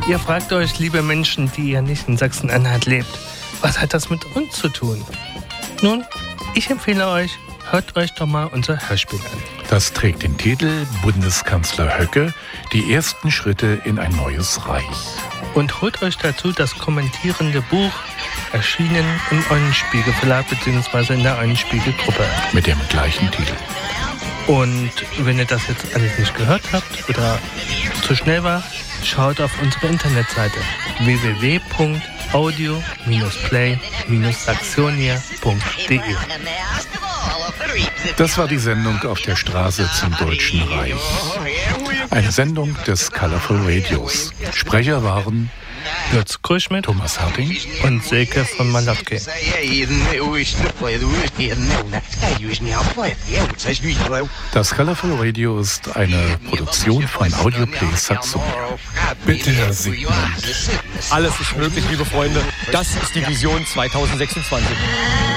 Ihr fragt euch, liebe Menschen, die ja nicht in Sachsen-Anhalt lebt, was hat das mit uns zu tun? Nun, ich empfehle euch, hört euch doch mal unser Hörspiel an. Das trägt den Titel Bundeskanzler Höcke, die ersten Schritte in ein neues Reich. Und holt euch dazu das kommentierende Buch, erschienen im Eulenspiegel Verlag bzw. in der Eulenspiegel Gruppe. Mit dem gleichen Titel. Und wenn ihr das jetzt alles nicht gehört habt oder zu schnell war, schaut auf unsere Internetseite www.audio-play-saxonia.de. Das war die Sendung auf der Straße zum Deutschen Reich. Eine Sendung des Colorful Radios. Sprecher waren Lutz Krüschmidt, Thomas Harting und Silke von Malotke. Das Colorful Radio ist eine Produktion von Audioplay Saxonia. Bitte, Herr Sigmund. Alles ist möglich, liebe Freunde. Das ist die Vision 2026.